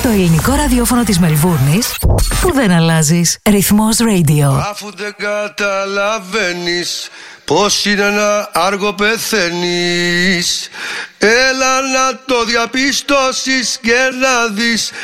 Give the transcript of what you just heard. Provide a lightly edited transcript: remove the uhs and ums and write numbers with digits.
Το ελληνικό ραδιόφωνο της Μελβούρνης που δεν αλλάζεις. Ρυθμός Radio. Αφού δεν καταλαβαίνεις πως είναι ένα άργο πεθαίνεις, έλα να το διαπιστώσεις και να δεις